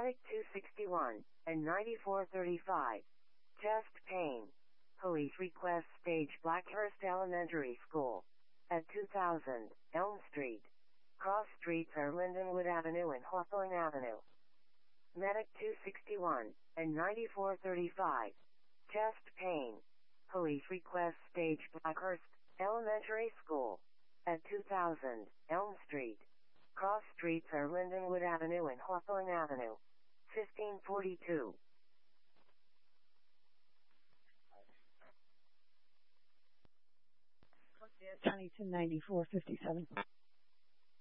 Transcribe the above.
Medic 261 and 9435. Chest pain. Police request stage Blackhurst Elementary School. At 2000 Elm Street. Cross streets are Lindenwood Avenue and Hawthorne Avenue. Medic 261 and 9435. Chest pain. Police request stage Blackhurst Elementary School. At 2000 Elm Street. Cross streets are Lindenwood Avenue and Hawthorne Avenue. 1542. Huntington 9457.